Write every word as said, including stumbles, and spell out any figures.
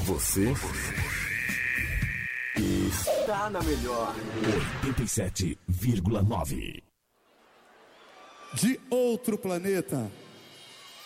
Você está na melhor oitenta e sete vírgula nove. De outro planeta.